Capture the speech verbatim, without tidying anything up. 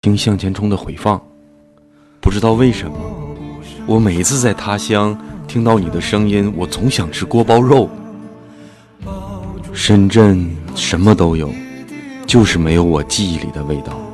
听向前冲的回放。不知道为什么，我每一次在他乡听到你的声音，我总想吃锅包肉。深圳什么都有，就是没有我记忆里的味道。